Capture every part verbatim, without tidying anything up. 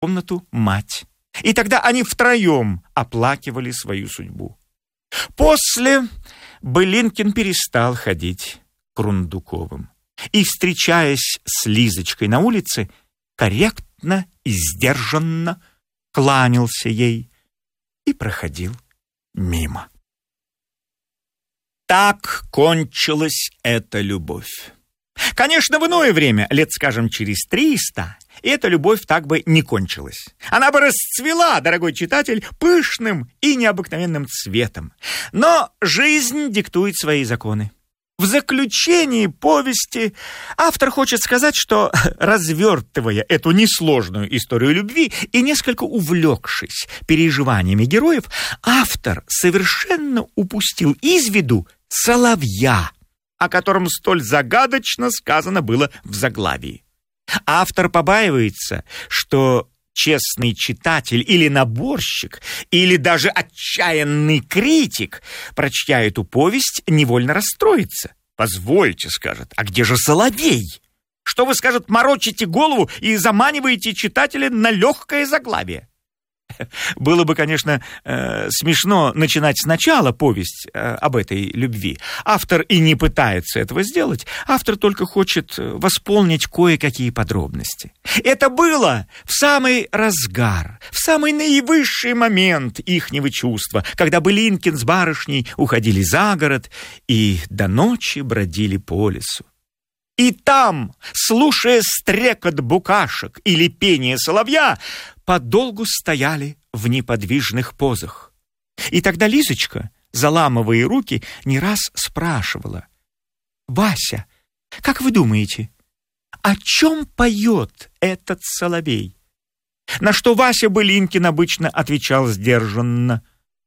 комнату мать. И тогда они втроем оплакивали свою судьбу. После Былинкин перестал ходить к Рундуковым и, встречаясь с Лизочкой на улице, корректно и сдержанно кланялся ей и проходил мимо. Так кончилась эта любовь. Конечно, в иное время, лет, скажем, через триста, эта любовь так бы не кончилась. Она бы расцвела, дорогой читатель, пышным и необыкновенным цветом. Но жизнь диктует свои законы. В заключении повести автор хочет сказать, что, развертывая эту несложную историю любви и несколько увлекшись переживаниями героев, автор совершенно упустил из виду соловья, о котором столь загадочно сказано было в заглавии. Автор побаивается, что честный читатель или наборщик, или даже отчаянный критик, прочтя эту повесть, невольно расстроится. «Позвольте, — скажет, — а где же соловей? Что вы, — скажет, — морочите голову и заманиваете читателя на легкое заглавие?» Было бы, конечно, э, смешно начинать сначала повесть э, об этой любви. Автор и не пытается этого сделать. Автор только хочет восполнить кое-какие подробности. Это было в самый разгар, в самый наивысший момент ихнего чувства, когда Былинкин с барышней уходили за город и до ночи бродили по лесу. И там, слушая стрекот букашек или пение соловья, подолгу стояли в неподвижных позах. И тогда Лизочка, заламывая руки, не раз спрашивала: «Вася, как вы думаете, о чем поет этот соловей?» На что Вася Былинкин обычно отвечал сдержанно: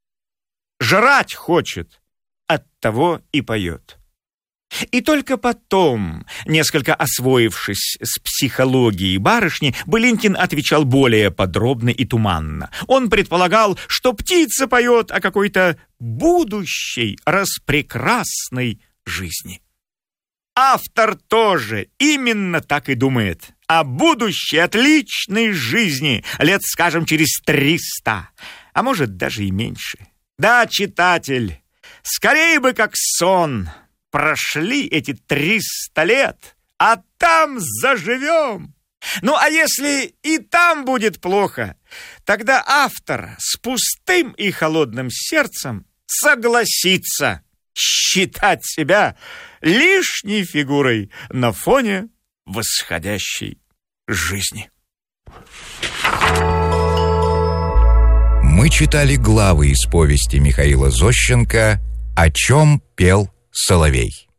«Жрать хочет, оттого и поет». И только потом, несколько освоившись с психологией барышни, Былинкин отвечал более подробно и туманно. Он предполагал, что птица поет о какой-то будущей, распрекрасной жизни. Автор тоже именно так и думает о будущей отличной жизни, лет, скажем, через триста, а может даже и меньше. Да, читатель, скорее бы как сон прошли эти триста лет, а там заживем. Ну, а если и там будет плохо, тогда автор с пустым и холодным сердцем согласится считать себя лишней фигурой на фоне восходящей жизни. Мы читали главы из повести Михаила Зощенко «О чем пел соловей».